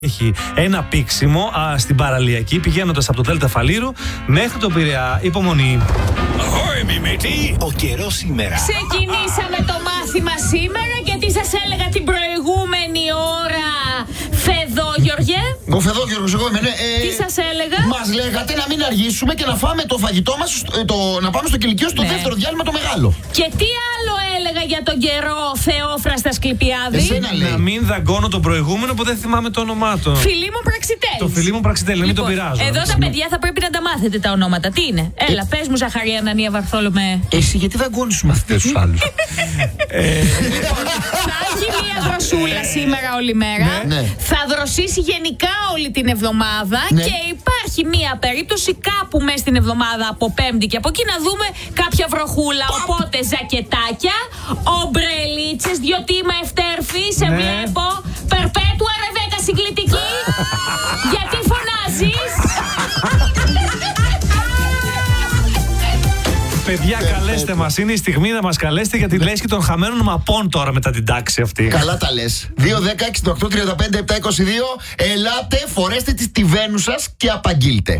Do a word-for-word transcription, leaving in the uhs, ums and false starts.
Έχει ένα πήξιμο α, στην παραλιακή πηγαίνοντας από το Δέλτα Φαλήρου μέχρι τον Πειραιά. Υπομονή. Ahoy, μιμητή! Ο καιρός σήμερα. Ξεκινήσαμε το μάθημα σήμερα και τι σας έλεγα την προηγούμενη ώρα. Φεδό, Γιώργε. Ο Φεδό, Γιώργος, εγώ είμαι, ναι. Ε, Τι σας έλεγα? Μας λέγατε να μην αργήσουμε και να φάμε το φαγητό μας, ε, το, να πάμε στο κηλικείο στο Ναι. δεύτερο διάλειμμα το μεγάλο. Και τι άλλο έλεγα για τον καιρό, Θεόφραστα Σκλιπιάδη? Εσένα λέει. Να μην δαγκώνω τον προηγούμενο που δεν θυμάμαι το όνομά του. Φιλί μου Πραξιτέλης. Το φιλί μου Πραξιτέλη, μην τον πειράζω. Εδώ τα παιδιά θα πρέπει να τα μάθετε τα ονόματα. Τι είναι? Έλα, πες μου, Ζαχαρία Ανανία Βαρθόλομε. Εσύ γιατί δαγκώνεις τους μαθητές τους άλλους? Θα έχει μία δροσούλα σήμερα όλη μέρα. Ναι. Ναι. Θα δροσίσει γενικά όλη την εβδομάδα. Ναι. Και υπάρχει μία περίπτωση κάπου μέσα στην εβδομάδα από Πέμπτη και από εκεί να δούμε κάποια βροχούλα. Οπότε ζακετάκια, ομπρελίτσες, δυο τίμα ευτέρφη. Σε Ναι. βλέπω. Περπέτουα Ρεβέκα συγκλητική. Γιατί φωνάζεις? Παιδιά, καλέστε μας. Είναι η στιγμή να μας καλέσετε για τη λέσχη των χαμένων μαπών τώρα μετά την τάξη αυτή. Καλά τα λες. δύο δέκα εξήντα οκτώ τριάντα πέντε επτακόσια είκοσι δύο. Ελάτε, φορέστε τις τιβαίνους σας και απαγγείλτε.